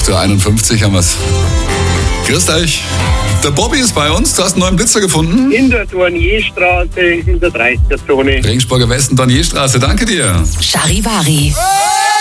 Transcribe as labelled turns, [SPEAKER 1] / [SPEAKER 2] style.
[SPEAKER 1] 8:51 Uhr haben wir's. Grüßt euch. Der Bobby ist bei uns. Du hast einen neuen Blitzer gefunden.
[SPEAKER 2] In der Dornierstraße, in der 30er-Zone.
[SPEAKER 1] Regensburger Westen, Dornierstraße. Danke dir.
[SPEAKER 3] Charivari.